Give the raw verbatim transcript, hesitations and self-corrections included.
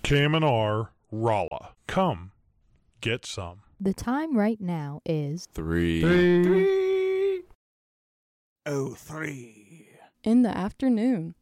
K M N R, Rolla. Come, get some. The time right now is Three. Three. Three. Oh, three. In the afternoon.